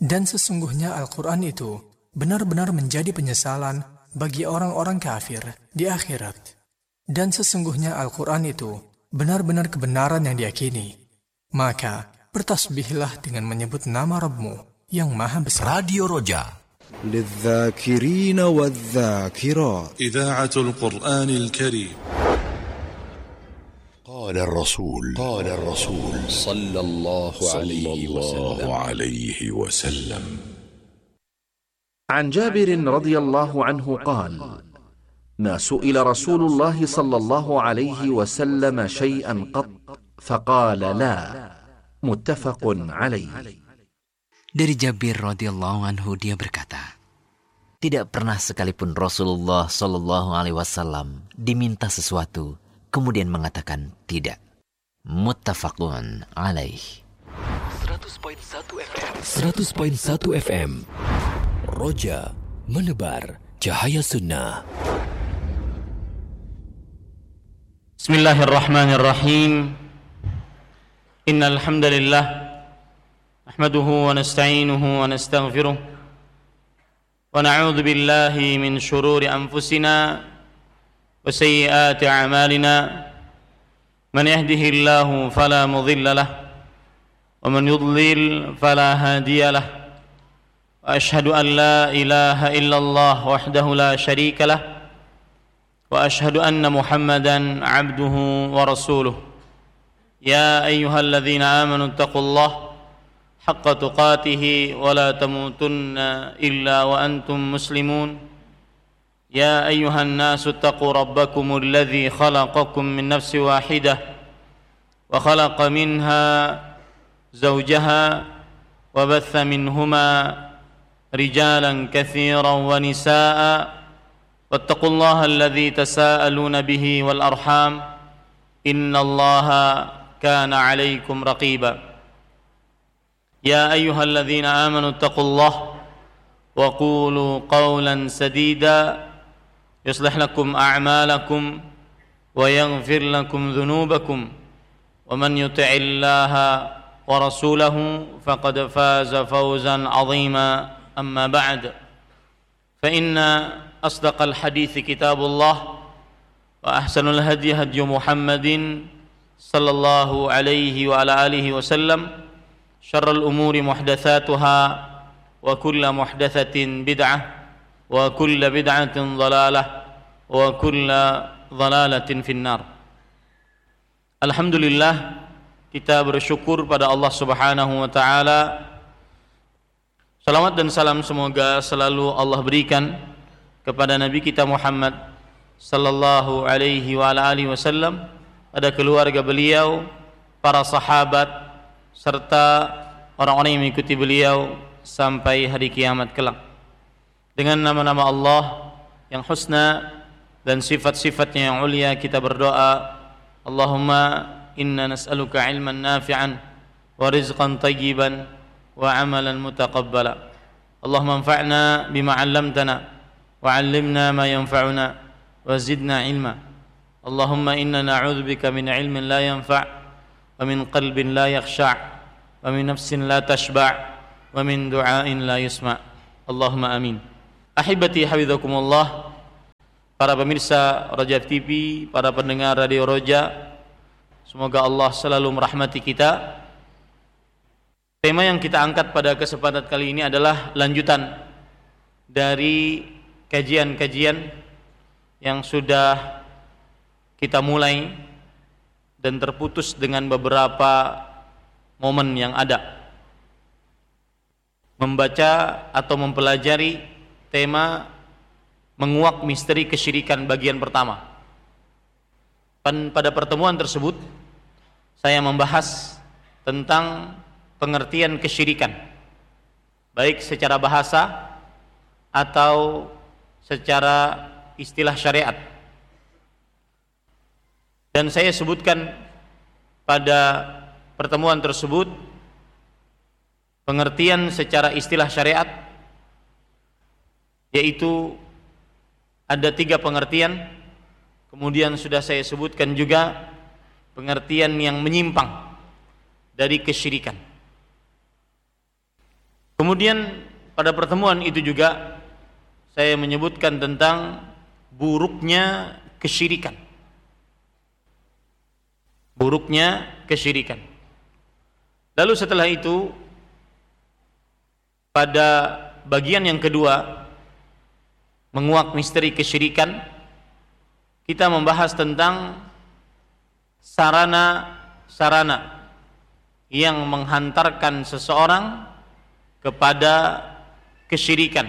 Dan sesungguhnya Al-Quran itu benar-benar menjadi penyesalan bagi orang-orang kafir di akhirat. Dan sesungguhnya Al-Quran itu benar-benar kebenaran yang diyakini. Maka bertasbihlah dengan menyebut nama Rabbmu yang maha besar. Radio Roja للذاكرين والذاكرات إذاعة القرآن الكريم. قال الرسول صلى الله عليه وسلم عن جابر رضي الله عنه قال: ما سئل رسول الله صلى الله عليه وسلم شيئا قط فقال لا. متفق عليه. Dari Jabir radhiyallahu anhu dia berkata, tidak pernah sekalipun Rasulullah sallallahu alaihi wasallam diminta sesuatu kemudian mengatakan tidak. Muttafaqun alaih. 100.1 FM Roja menebar cahaya sunnah. Bismillahirrahmanirrahim. Innal hamdalillah nahmaduhu wa nasta'inuhu wa nastaghfiruh wa na'udzu billahi min shururi anfusina wa sayyiati a'malina. Man yahdihillahu fala mudilla lahu wa man yudlil fala hadiya lahu. Wa ashhadu an la ilaha illallah wahdahu la syarika lahu wa ashhadu anna Muhammadan 'abduhu wa rasuluh. Ya ayyuhalladzina amanu taqullaha haqqa tuqatih wa la tamutunna illa wa antum muslimun. Ya ayyuhan nasu taqu rabbakumul ladzi khalaqakum min nafsin wahidah wa khalaqa minha zawjaha wa batha minhuma rijalan katsiran wa nisaa'a wattaqullaha alladzi tasaaluna bihi wal arham innallaha kana 'alaikum raqiba. يا أيها الذين آمنوا اتقوا الله وقولوا قولا سديدا يصلح لكم أعمالكم ويغفر لكم ذنوبكم ومن يطع الله ورسوله فقد فاز فوزا عظيما. أما بعد فإن أصدق الحديث كتاب الله وأحسن الهدي هدي محمد صلى الله عليه وعلى آله وسلم. Syarrul umuri muhdatsatuha wa kullu muhdatsatin bid'ah wa kullu bid'atin dhalalah wa kullu dhalalatin finnar. Alhamdulillah, kita bersyukur pada Allah Subhanahu wa taala. Salawat dan salam semoga selalu Allah berikan kepada Nabi kita Muhammad sallallahu alaihi wa ala alihi wasallam, pada keluarga beliau, para sahabat serta orang-orang yang mengikuti beliau sampai hari kiamat kelak. Dengan nama-nama Allah yang husna dan sifat-sifatnya yang ulia kita berdoa, Allahumma inna nas'aluka ilman nafi'an wa rizqan tayyiban wa amalan mutaqabbala. Allahumma anfa'na bima 'allamtana wa 'allimna ma yanfa'una wa zidna ilma. Allahumma inna na'udzubika min ilmin la yanfa' wa min qalbin la yakhsha' wa min nafsin la tashba' wa min du'ain la yusma'. Allahumma amin. Ahibati hafizakumullah, para pemirsa Roja TV, para pendengar Radio Roja, semoga Allah selalu merahmati kita. Tema yang kita angkat pada kesempatan kali ini adalah lanjutan dari kajian-kajian yang sudah kita mulai dan terputus dengan beberapa momen yang ada. Membaca atau mempelajari tema menguak misteri kesyirikan bagian pertama. Pada pertemuan tersebut saya membahas tentang pengertian kesyirikan, baik secara bahasa atau secara istilah syariat. Dan saya sebutkan pada pertemuan tersebut pengertian secara istilah syariat, yaitu ada 3 pengertian. Kemudian sudah saya sebutkan juga pengertian yang menyimpang dari kesyirikan. Kemudian Kemudian pada pertemuan itu juga saya menyebutkan tentang buruknya kesyirikan. Buruknya kesyirikan. Lalu setelah itu pada bagian yang kedua, menguak misteri kesyirikan, kita membahas tentang sarana-sarana yang menghantarkan seseorang kepada kesyirikan.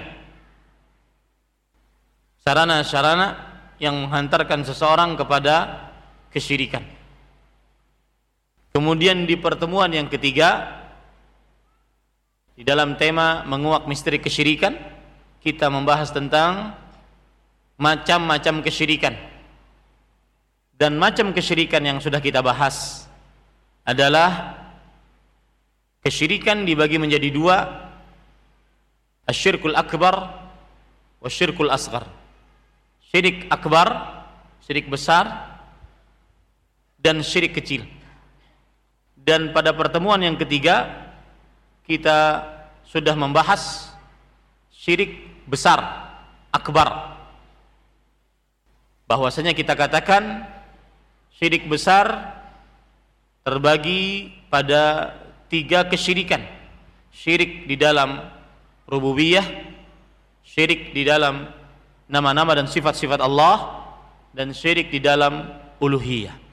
Sarana-sarana yang menghantarkan seseorang kepada kesyirikan. Kemudian di pertemuan yang ketiga, di dalam tema menguak misteri kesyirikan, kita membahas tentang macam-macam kesyirikan. Dan macam kesyirikan yang sudah kita bahas adalah kesyirikan dibagi menjadi dua, asyirkul akbar wa syirkul asghar. Syirik akbar, syirik besar, dan syirik kecil. Dan pada pertemuan yang ketiga kita sudah membahas syirik besar, akbar. Bahwasanya kita katakan syirik besar terbagi pada 3 kesyirikan. Syirik di dalam rububiyah, syirik di dalam nama-nama dan sifat-sifat Allah, dan syirik di dalam uluhiyah.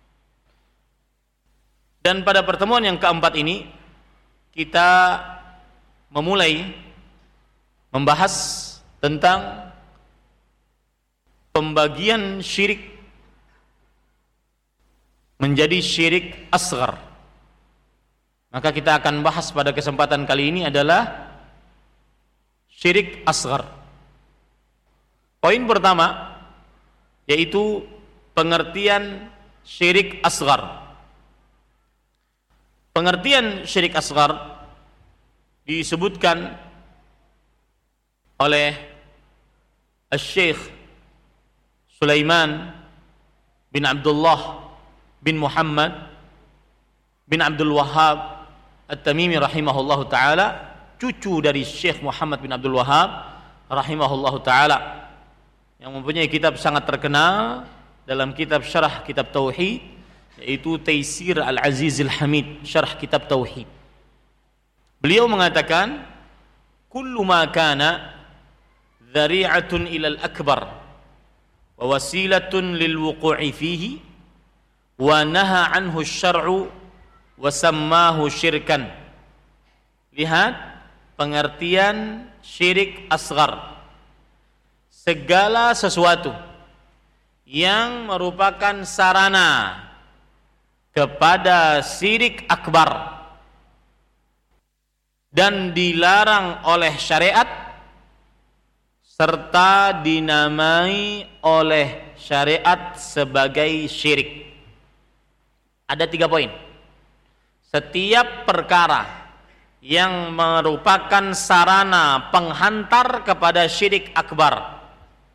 Dan pada pertemuan yang keempat ini kita memulai membahas tentang pembagian syirik menjadi syirik asghar. Maka kita akan bahas pada kesempatan kali ini adalah syirik asghar. Poin pertama yaitu pengertian syirik asghar. Pengertian syirik asghar disebutkan oleh Syekh Sulaiman bin Abdullah bin Muhammad bin Abdul Wahhab At-Tamimi rahimahullahu taala, cucu dari Syekh Muhammad bin Abdul Wahhab rahimahullahu taala, yang mempunyai kitab sangat terkenal dalam kitab syarah kitab tauhid, yaitu Taisir Al-Aziz Al-Hamid, syarah kitab tauhid. Beliau mengatakan, kullu ma kana dhari'atun ila al-akbar wa wasilatun lil wuqu'i fihi wa naha anhu asy-syar'u wa sammahu syirkan. Lihat pengertian syirik asghar. Segala sesuatu yang merupakan sarana kepada syirik akbar dan dilarang oleh syariat serta dinamai oleh syariat sebagai syirik. Ada 3 poin. Setiap perkara yang merupakan sarana penghantar kepada syirik akbar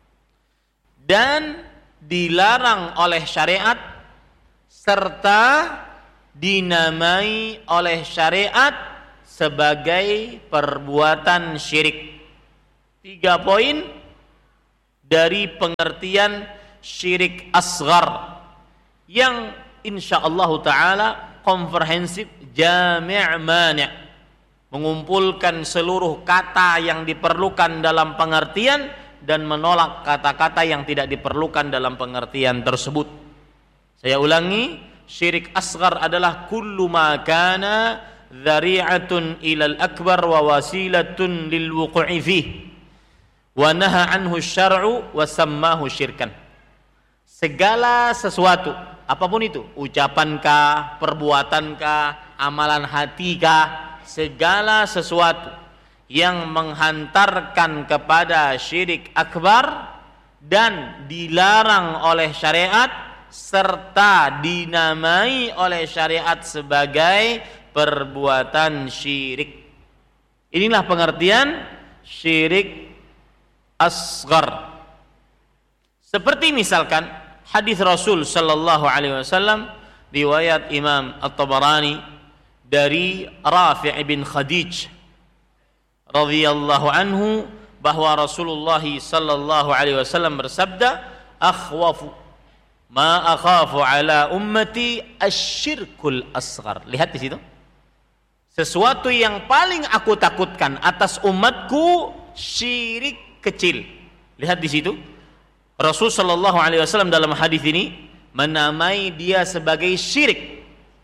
dan dilarang oleh syariat serta dinamai oleh syariat sebagai perbuatan syirik. 3 poin dari pengertian syirik asghar yang insyaallah ta'ala komprehensif, jami' mani', mengumpulkan seluruh kata yang diperlukan dalam pengertian dan menolak kata-kata yang tidak diperlukan dalam pengertian tersebut. Saya ulangi, syirik asghar adalah kullu ma kana dhari'atun ilal akbar wa wasilatun lil wuqu'i fihi wa naha anhu syar'u wa sammahu syirkan. Segala sesuatu, apapun itu, ucapankah, perbuatankah, amalan hatikah, segala sesuatu yang menghantarkan kepada syirik akbar dan dilarang oleh syariat serta dinamai oleh syariat sebagai perbuatan syirik. Inilah pengertian syirik asghar. Seperti misalkan hadis Rasul sallallahu alaihi wasallam riwayat Imam At-Tabarani dari Rafi' bin Khadij radhiyallahu anhu bahwa Rasulullah sallallahu alaihi wasallam bersabda, "Akhwafu ma akhafu ala ummati asyirkul asghar." Lihat di situ. Sesuatu yang paling aku takutkan atas umatku syirik kecil. Lihat di situ. Rasul sallallahu alaihi wasallam dalam hadis ini menamai dia sebagai syirik.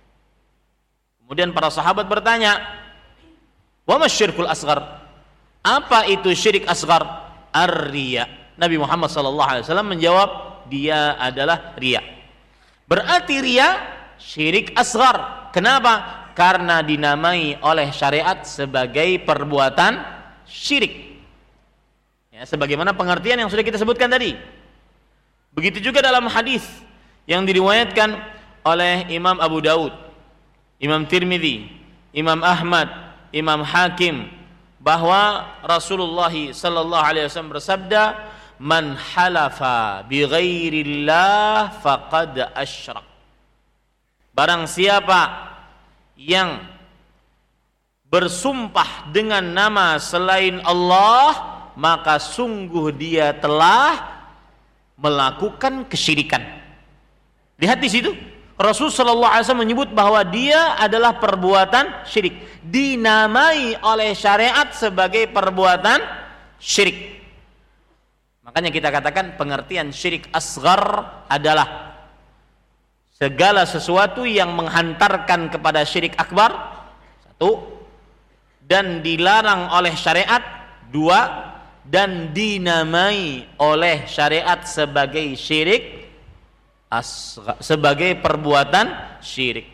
Kemudian para sahabat bertanya, "Wa masyirkul asghar?" Apa itu syirik asghar? Ar-riya. Nabi Muhammad sallallahu alaihi wasallam menjawab, dia adalah riya. Berarti riya syirik asghar. Kenapa? Karena dinamai oleh syariat sebagai perbuatan syirik. Ya, sebagaimana pengertian yang sudah kita sebutkan tadi. Begitu juga dalam hadis yang diriwayatkan oleh Imam Abu Daud, Imam Tirmidzi, Imam Ahmad, Imam Hakim, bahwa Rasulullah sallallahu alaihi wasallam bersabda, "Man halafa bi ghairillah faqad asyrak." Barang siapa yang bersumpah dengan nama selain Allah, maka sungguh dia telah melakukan kesyirikan. Lihat di situ. Rasul sallallahu alaihi wasallam menyebut bahwa dia adalah perbuatan syirik, dinamai oleh syariat sebagai perbuatan syirik. Makanya kita katakan pengertian syirik asghar adalah segala sesuatu yang menghantarkan kepada syirik akbar, satu, dan dilarang oleh syariat, dua, dan dinamai oleh syariat sebagai syirik, sebagai perbuatan syirik.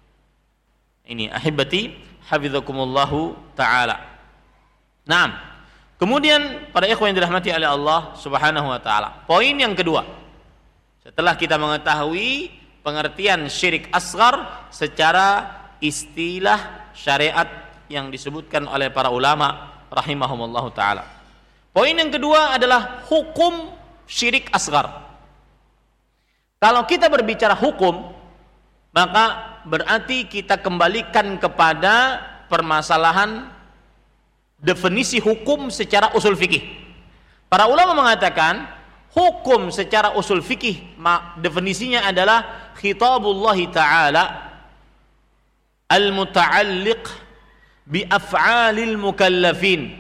Ini ahibati hafizakumullahu ta'ala. Naam. Kemudian para ikhwan yang dirahmati oleh Allah Subhanahu wa taala. Poin yang kedua. Setelah kita mengetahui pengertian syirik asghar secara istilah syariat yang disebutkan oleh para ulama rahimahumullahu taala. Poin yang kedua adalah hukum syirik asghar. Kalau kita berbicara hukum, maka berarti kita kembalikan kepada permasalahan definisi hukum secara usul fikih. Para ulama mengatakan hukum secara usul fikih definisinya adalah khitabullah ta'ala al-muta'alliq bi af'alil mukallafin.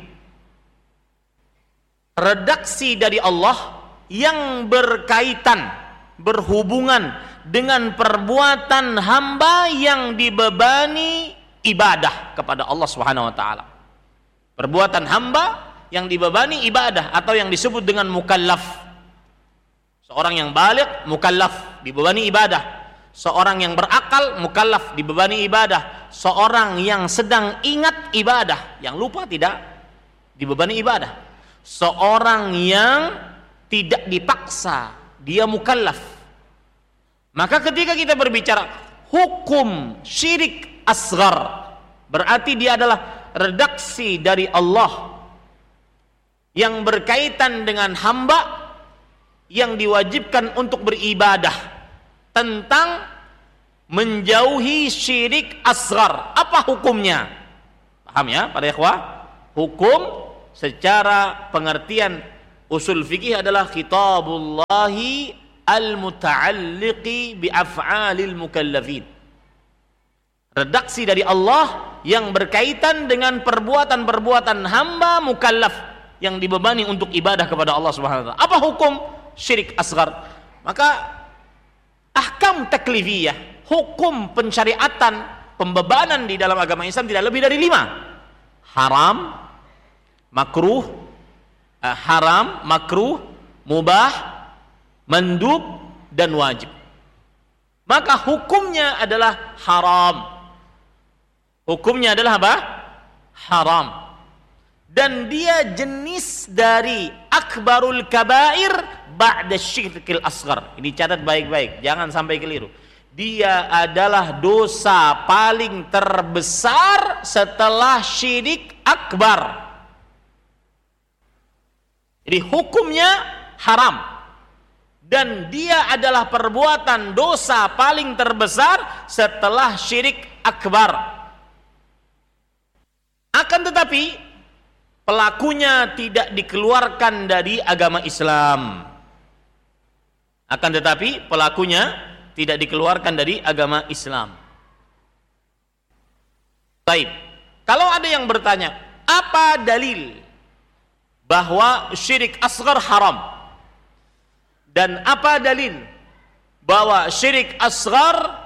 Redaksi dari Allah yang berkaitan, berhubungan dengan perbuatan hamba yang dibebani ibadah kepada Allah Subhanahu wa taala. Perbuatan hamba yang dibebani ibadah atau yang disebut dengan mukallaf. Seorang yang baligh mukallaf, dibebani ibadah. Seorang yang berakal mukallaf, dibebani ibadah. Seorang yang sedang ingat ibadah, yang lupa tidak dibebani ibadah. Seorang yang tidak dipaksa, dia mukallaf. Maka ketika kita berbicara hukum syirik asghar, berarti dia adalah redaksi dari Allah yang berkaitan dengan hamba yang diwajibkan untuk beribadah tentang menjauhi syirik asghar. Apa hukumnya? Paham ya para ikhwah? Hukum secara pengertian usul fikih adalah khitabullahi al-muta'alliqi bi af'alil mukallafin. Redaksi dari Allah yang berkaitan dengan perbuatan-perbuatan hamba mukallaf yang dibebani untuk ibadah kepada Allah Subhanahu wa taala. Apa hukum syirik asghar? Maka ahkam taklifiyah, hukum pensyariatan, pembebanan di dalam agama Islam tidak lebih dari 5. Haram, makruh, mubah, mandub, dan wajib. Maka hukumnya adalah haram. Hukumnya adalah apa? Haram. Dan dia jenis dari akbarul kabair ba'da syirkil asghar. Ini catat baik-baik, jangan sampai keliru. Dia adalah dosa paling terbesar setelah syirik akbar. Jadi hukumnya haram. Dan dia adalah perbuatan dosa paling terbesar setelah syirik akbar. Akan tetapi pelakunya tidak dikeluarkan dari agama Islam. Akan tetapi pelakunya tidak dikeluarkan dari agama Islam. Baik. Kalau ada yang bertanya, apa dalil bahwa syirik asghar haram? Dan apa dalil bahwa syirik asghar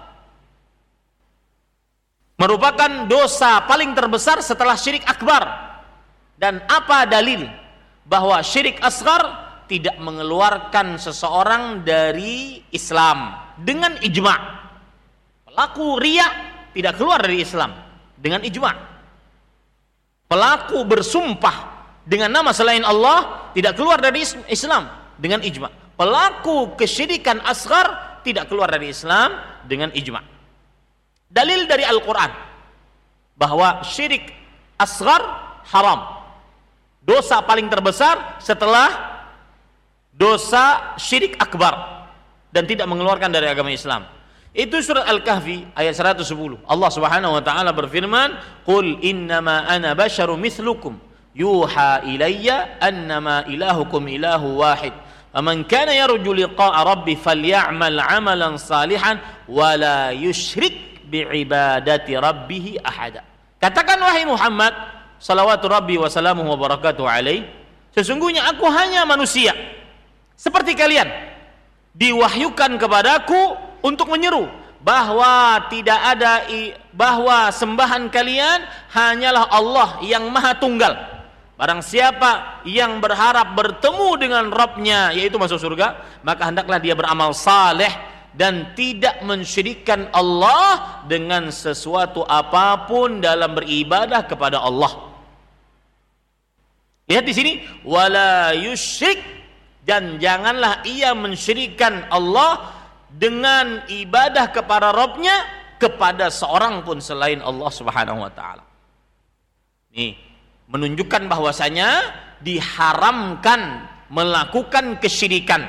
merupakan dosa paling terbesar setelah syirik akbar? Dan apa dalil bahwa syirik asghar tidak mengeluarkan seseorang dari Islam dengan ijma'? Pelaku riya tidak keluar dari Islam dengan ijma'. Pelaku bersumpah dengan nama selain Allah tidak keluar dari Islam dengan ijma'. Pelaku kesyirikan asghar tidak keluar dari Islam dengan ijma'. Dalil dari Al-Quran bahwa syirik asghar haram, dosa paling terbesar setelah dosa syirik akbar dan tidak mengeluarkan dari agama Islam. Itu surat Al-Kahfi ayat 110. Allah Subhanahu wa taala berfirman, "Qul innama ana basyarum mithlukum yuha ilayya annama ilahukum ilahu wahid. Faman kana yarju liqa'a rabbi falya'mal 'amalan salihan wa la yusyrik bi'ibadati rabbih ahada." Katakan wahai Muhammad, salawatu rabbi wa salamuhu wa barakatuhu alaihi, sesungguhnya aku hanya manusia seperti kalian, diwahyukan kepadaku untuk menyeru bahwa bahwa sembahan kalian hanyalah Allah yang Maha Tunggal. Barang siapa yang berharap bertemu dengan Rabb-Nya, yaitu masuk surga, maka hendaklah dia beramal saleh dan tidak mensyirikkan Allah dengan sesuatu apapun dalam beribadah kepada Allah. Lihat di sini, wala yusyrik, dan janganlah ia mensyirikkan Allah dengan ibadah kepada Rabb-Nya kepada seorang pun selain Allah Subhanahu wa taala. Ini menunjukkan bahwasanya diharamkan melakukan kesyirikan.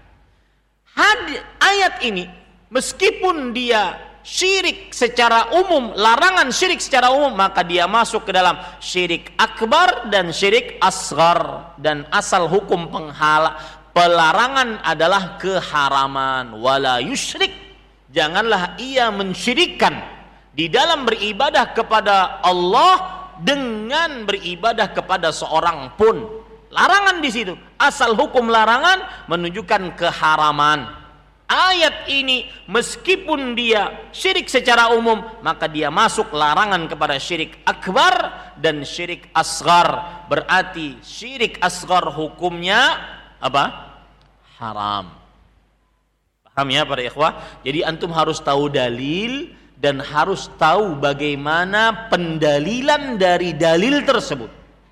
Ayat ini meskipun dia syirik secara umum, larangan syirik secara umum, maka dia masuk ke dalam syirik akbar dan syirik asghar, dan asal hukum pelarangan adalah keharaman. Wala yusyrik, janganlah ia mensyirikkan di dalam beribadah kepada Allah dengan beribadah kepada seorang pun. Larangan di situ, asal hukum larangan menunjukkan keharaman. Ayat ini meskipun dia syirik secara umum, maka dia masuk larangan kepada syirik akbar dan syirik asghar. Berarti syirik asghar hukumnya apa? Haram. Paham ya para ikhwah? Jadi antum harus tahu dalil dan harus tahu bagaimana pendalilan dari dalil tersebut.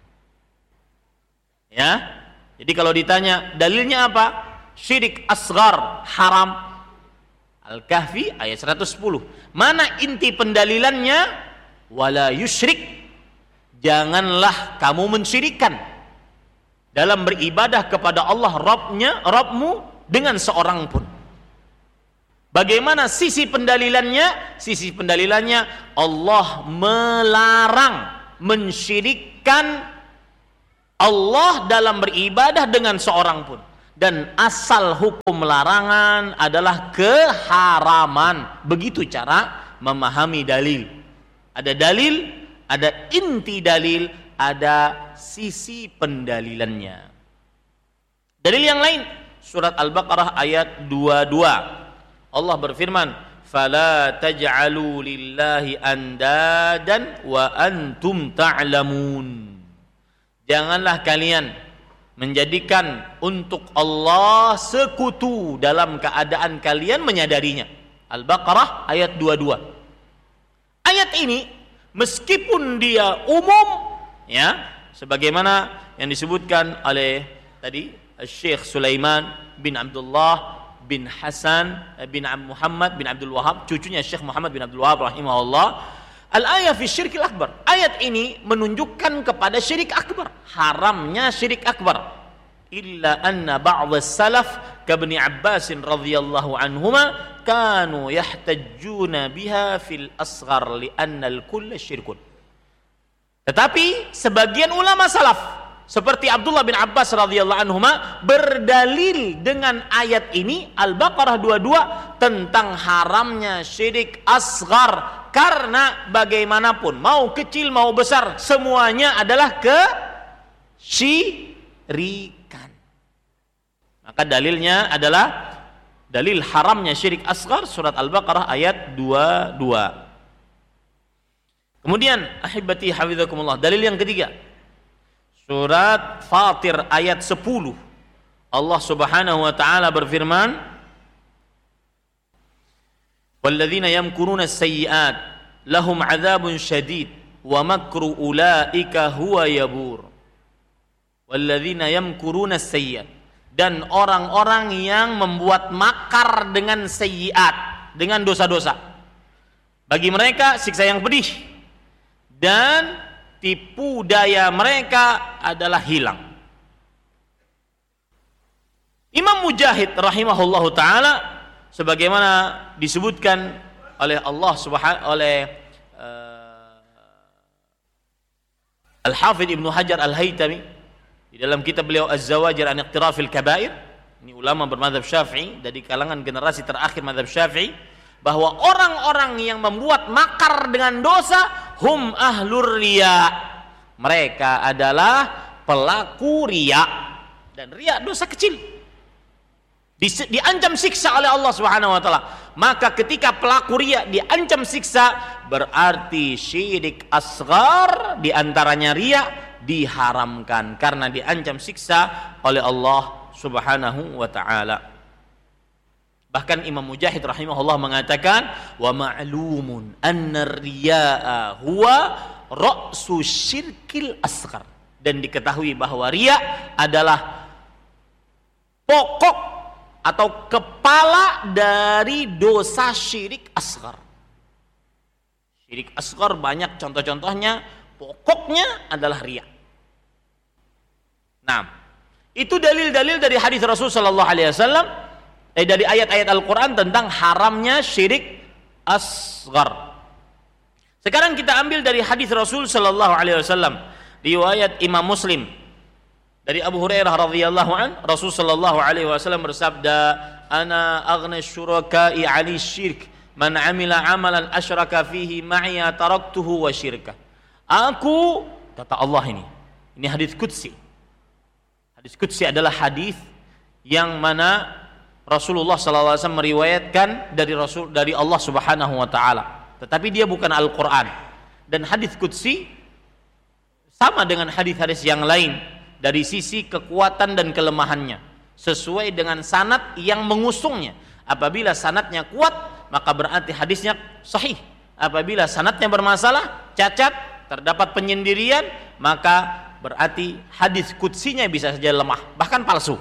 Ya. Jadi kalau ditanya dalilnya apa? Syirik asghar haram. Al-Kahfi ayat 110. Mana inti pendalilannya? Wala yusyrik. Janganlah kamu mensyirikkan dalam beribadah kepada Allah Rabbmu dengan seorang pun. Bagaimana sisi pendalilannya? Sisi pendalilannya Allah melarang mensyirikkan Allah dalam beribadah dengan seorang pun. Dan asal hukum larangan adalah keharaman. Begitu cara memahami dalil. Ada dalil, ada inti dalil, ada sisi pendalilannya. Dalil yang lain, surat Al-Baqarah ayat 22. Allah berfirman, "Fala taj'alu lillahi andadan wa antum ta'lamun." Janganlah kalian menjadikan untuk Allah sekutu dalam keadaan kalian menyadarinya. Al-Baqarah ayat 22. Ayat ini meskipun dia umum, ya, sebagaimana yang disebutkan oleh tadi Syekh Sulaiman bin Abdullah bin Hasan bin Muhammad bin Abdul Wahab, cucunya Syekh Muhammad bin Abdul Wahab rahimahullah, al-ayah fi syirkil akbar. Ayat ini menunjukkan kepada syirik akbar, haramnya syirik akbar. Illa anna ba'd as-salaf ka Ibn Abbas radhiyallahu anhuma kanu yahtajjuna biha fil asghar li anna al-kull syirkun. Tetapi sebagian ulama salaf seperti Abdullah bin Abbas radhiyallahu anhuma berdalil dengan ayat ini Al-Baqarah 22 tentang haramnya syirik asghar, karena bagaimanapun mau kecil mau besar semuanya adalah kesyirikan. Maka dalilnya adalah dalil haramnya syirik asghar surat Al-Baqarah ayat 22. Kemudian ahibati hafizakumullah, dalil yang ketiga surat Fatir ayat 10. Allah Subhanahu wa taala berfirman, "Walladzina yamkuruna as-sayyi'at lahum 'adzabun syadid wa makru ulaika huwa yabur." Walladzina yamkuruna as-sayyi'at, dan orang-orang yang membuat makar dengan sayyi'at, dengan dosa-dosa, bagi mereka siksa yang pedih dan tipu daya mereka adalah hilang. Imam Mujahid rahimahullahu taala sebagaimana disebutkan oleh Allah Al-Hafidh Ibnu Hajar Al-Haytami di dalam kitab beliau Az-Zawajir an Iqtirafil Kabair, ini ulama bermadzhab Syafi'i dari kalangan generasi terakhir mazhab Syafi'i, bahwa orang-orang yang membuat makar dengan dosa hum ahlur riya, mereka adalah pelaku riya, dan riya dosa kecil diancam siksa oleh Allah Subhanahu wa taala. Maka ketika pelaku riya diancam siksa, berarti syirik asghar diantaranya riya diharamkan karena diancam siksa oleh Allah Subhanahu wa taala. Bahkan Imam Mujahid rahimahullah mengatakan, wa ma'lumun anna riya'a huwa ra'su syirkil asghar, dan diketahui bahwa riya adalah pokok atau kepala dari dosa syirik asghar. Syirik asghar banyak contoh-contohnya, pokoknya adalah riya. Nah, itu dalil-dalil dari hadis Rasul sallallahu alaihi wasallam, dari ayat-ayat Al-Quran tentang haramnya syirik asghar. Sekarang kita ambil dari hadis Rasul sallallahu alaihi wasallam, riwayat Imam Muslim dari Abu Hurairah radhiyallahu an, Rasul sallallahu alaihi wasallam bersabda, "Ana aghna syuraka'i 'ani syirk, man 'amila 'amalan asyraka fihi ma'iya taraktuhu wa syirkah." Aku, kata Allah ini hadis qudsi. Hadis qudsi adalah hadis yang mana Rasulullah SAW meriwayatkan dari Allah Subhanahu wa taala, tetapi dia bukan Al-Qur'an. Dan hadis qudsi sama dengan hadis-hadis yang lain dari sisi kekuatan dan kelemahannya, sesuai dengan sanad yang mengusungnya. Apabila sanadnya kuat, maka berarti hadisnya sahih. Apabila sanadnya bermasalah, cacat, terdapat penyendirian, maka berarti hadis qudsinya bisa saja lemah, bahkan palsu.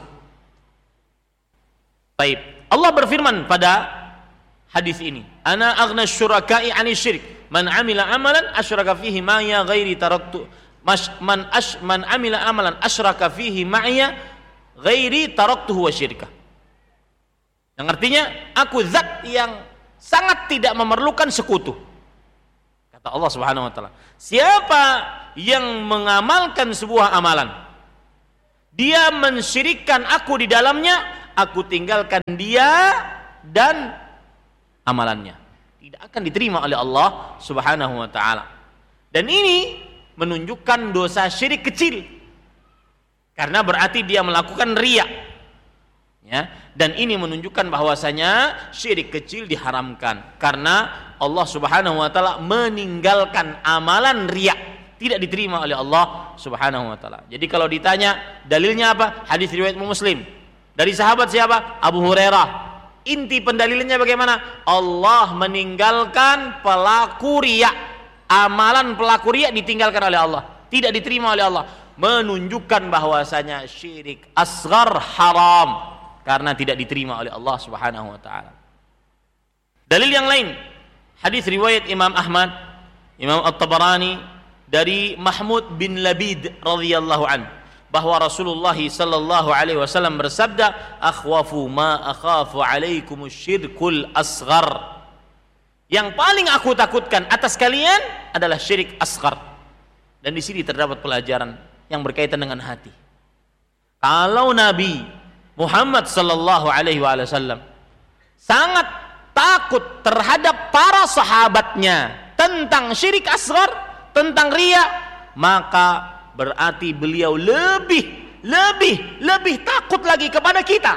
Baik, Allah berfirman pada hadis ini, "Ana aghna syuraka'i 'ani syirk, man 'amila 'amalan asyraka fihi ma'iya ghairi taraktu man 'amila 'amalan asyraka fihi ma'iya ghairi taraktuhu wa syirkah." Yang artinya, aku zat yang sangat tidak memerlukan sekutu. Kata Allah Subhanahu wa taala, siapa yang mengamalkan sebuah amalan, dia mensyirikkan aku di dalamnya, aku tinggalkan dia dan amalannya, tidak akan diterima oleh Allah Subhanahu wa taala. Dan ini menunjukkan dosa syirik kecil, karena berarti dia melakukan riya, ya. Dan ini menunjukkan bahwasanya syirik kecil diharamkan karena Allah Subhanahu wa taala meninggalkan amalan riya, tidak diterima oleh Allah Subhanahu wa taala. Jadi kalau ditanya dalilnya apa? Hadis riwayat Muslim dari sahabat siapa? Abu Hurairah. Inti pendalilannya bagaimana? Allah meninggalkan pelaku riya, amalan pelaku riya ditinggalkan oleh Allah, tidak diterima oleh Allah, menunjukkan bahwasanya syirik asghar haram karena tidak diterima oleh Allah Subhanahu wa taala. Dalil yang lain, hadis riwayat Imam Ahmad, Imam At-Tabarani dari Mahmud bin Labid radhiyallahu anhu, bahwa Rasulullah sallallahu alaihi wasallam bersabda, "Akhwafu ma akhafu alaikumus syirkul asghar." Yang paling aku takutkan atas kalian adalah syirik asghar. Dan di sini terdapat pelajaran yang berkaitan dengan hati. Kalau Nabi Muhammad sallallahu alaihi wasallam sangat takut terhadap para sahabatnya tentang syirik asghar, tentang riya, maka berarti beliau lebih takut lagi kepada kita.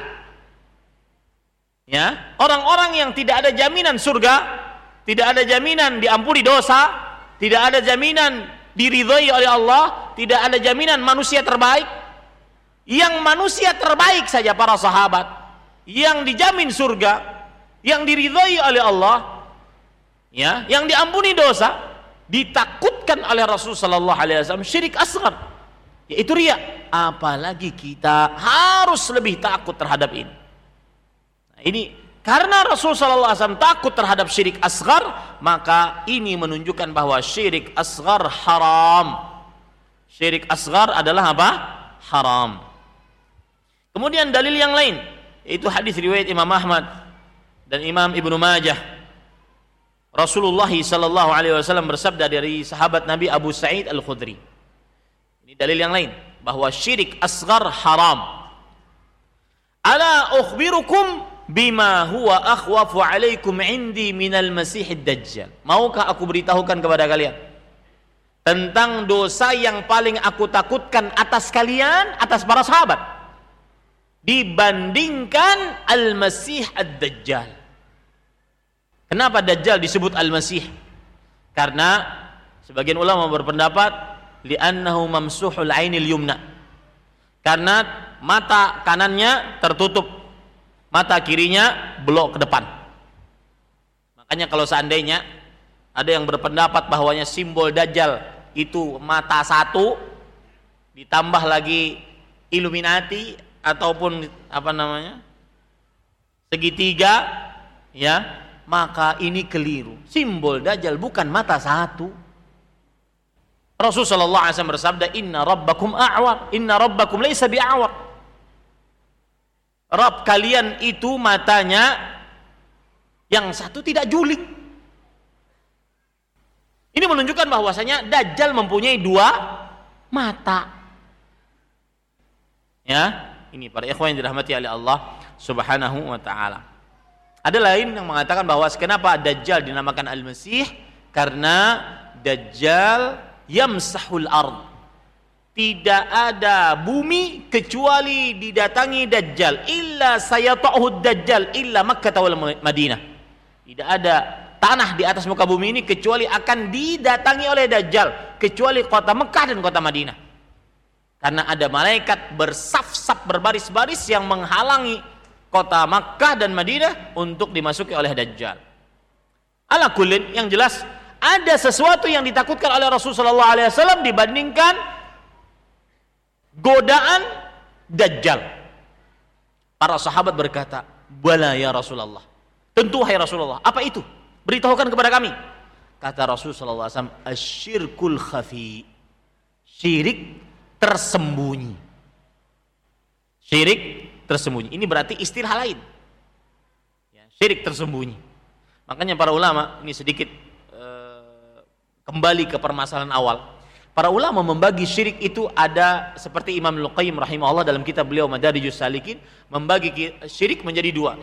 Ya, orang-orang yang tidak ada jaminan surga, tidak ada jaminan diampuni dosa, tidak ada jaminan diridhai oleh Allah, tidak ada jaminan manusia terbaik. Yang manusia terbaik saja para sahabat, yang dijamin surga, yang diridhai oleh Allah, ya, yang diampuni dosa, ditakutkan oleh Rasulullah sallallahu alaihi wasallam syirik asghar, yaitu riya. Apalagi kita harus lebih takut terhadap ini. Nah, ini karena Rasulullah sallallahu alaihi wasallam takut terhadap syirik asghar, maka ini menunjukkan bahwa syirik asghar haram. Syirik asghar adalah apa? Haram. Kemudian dalil yang lain, yaitu hadis riwayat Imam Ahmad dan Imam Ibnu Majah. Rasulullah sallallahu alaihi wasallam bersabda dari sahabat Nabi Abu Sa'id Al-Khudri. Ini dalil yang lain bahwa syirik asghar haram. Ala ukhbirukum bima huwa akhwafu alaikum indi minal masihid dajjal. Maukah aku beritahukan kepada kalian tentang dosa yang paling aku takutkan atas kalian, atas para sahabat, dibandingkan Al-Masih Ad-Dajjal. Kenapa Dajjal disebut Al-Masih? Karena sebagian ulama berpendapat li'annahu mamsuhul ainil yumna, karena mata kanannya tertutup, mata kirinya belok ke depan. Makanya kalau seandainya ada yang berpendapat bahwanya simbol Dajjal itu mata satu ditambah lagi Illuminati ataupun apa namanya segitiga, ya, maka ini keliru. Simbol Dajjal bukan mata satu. Rasulullah sallallahu alaihi wasallam bersabda, inna rabbakum a'war, inna rabbakum laisa bi'awar. Rabb kalian itu matanya yang satu tidak juling. Ini menunjukkan bahwasanya Dajjal mempunyai dua mata. Ya, ini para ikhwan yang dirahmati oleh Allah Subhanahu wa taala. Ada lain yang mengatakan bahwa kenapa Dajjal dinamakan Al-Masih? Karena Dajjal yamsahul ard. Tidak ada bumi kecuali didatangi Dajjal. Illa sayata'uhu Dajjal illa Makkah wal Madinah. Tidak ada tanah di atas muka bumi ini kecuali akan didatangi oleh Dajjal, kecuali kota Mekah dan kota Madinah. Karena ada malaikat bersaf-saf berbaris-baris yang menghalangi kota Makkah dan Madinah untuk dimasuki oleh Dajjal. Ala kullin, yang jelas ada sesuatu yang ditakutkan oleh Rasulullah SAW dibandingkan godaan Dajjal. Para sahabat berkata, bala ya Rasulullah, tentu hai Rasulullah. Apa itu? Beritahukan kepada kami. Kata Rasulullah SAW, asyirkul khafi, syirik tersembunyi. Syirik tersembunyi. Ini berarti istilah lain, ya, syirik tersembunyi. Makanya para ulama, ini sedikit kembali ke permasalahan awal. Para ulama membagi syirik itu ada seperti Imam Al-Qayyim rahimahullah dalam kitab beliau Madarijus Salikin, membagi syirik menjadi dua.